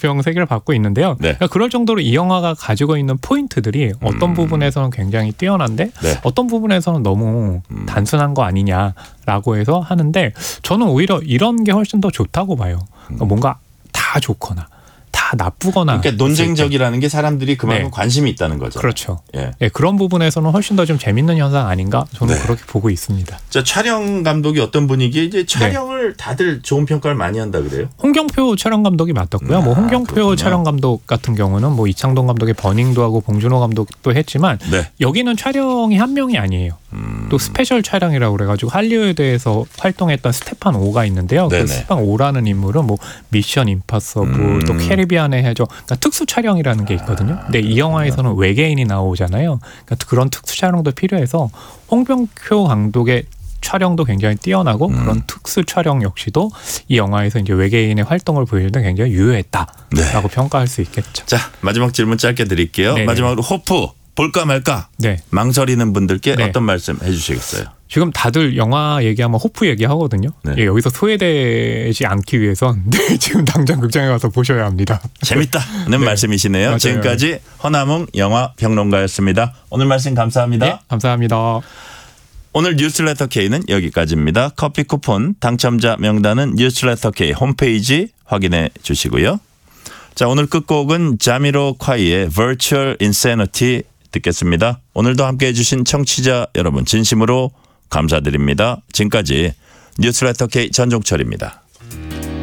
종합평 3개를 받고 있는데요. 네. 그러니까 그럴 정도로 이 영화가 가지고 있는 포인트들이 어떤 부분에서는 굉장히 뛰어난데 네. 어떤 부분에서는 너무 단순한 거 아니냐라고 해서 하는데 저는 오히려 이런 게 훨씬 더 좋다고 봐요. 그러니까 뭔가 다 좋거나 다 나쁘거나. 그러니까 논쟁적이라는 게 사람들이 그만큼 네. 관심이 있다는 거죠. 그렇죠. 예. 예, 그런 부분에서는 훨씬 더 좀 재밌는 현상 아닌가 저는 네. 그렇게 보고 있습니다. 자, 촬영 감독이 어떤 분위기에 이제 촬영을 다들 좋은 평가를 많이 한다 그래요? 홍경표 촬영 감독이 맡았고요. 뭐 홍경표 그렇군요. 촬영 감독 같은 경우는 뭐 이창동 감독의 버닝도 하고 봉준호 감독도 했지만 네. 여기는 촬영이 한 명이 아니에요. 또 스페셜 촬영이라고 그래가지고 할리우드에서 활동했던 스테판 오가 있는데요. 네네. 그 스테판 오라는 인물은 뭐 미션 임파서블 또 캐리비안의 해적 그러니까 특수 촬영이라는 게 있거든요. 근데 이 영화에서는 외계인이 나오잖아요. 그러니까 그런 특수 촬영도 필요해서 홍경표 감독의 촬영도 굉장히 뛰어나고 그런 특수 촬영 역시도 이 영화에서 이제 외계인의 활동을 보여주는 데 굉장히 유효했다라고 평가할 수 있겠죠. 자, 마지막 질문 짧게 드릴게요. 네네. 마지막으로 호프 볼까 말까 네. 망설이는 분들께 네. 어떤 말씀 해주시겠어요? 지금 다들 영화 얘기하면 호프 얘기하거든요. 네. 예, 여기서 소외되지 않기 위해선 네, 지금 당장 극장에 가서 보셔야 합니다. 재밌다는 네. 말씀이시네요. 맞아요. 지금까지 허남웅 영화평론가였습니다. 오늘 말씀 감사합니다. 네, 감사합니다. 오늘 뉴스레터 K는 여기까지입니다. 커피 쿠폰 당첨자 명단은 뉴스레터 K 홈페이지 확인해 주시고요. 자, 오늘 끝곡은 자미로콰이의 Virtual Insanity 듣겠습니다. 오늘도 함께해 주신 청취자 여러분 진심으로 감사드립니다. 지금까지 뉴스레터 K 전종철입니다.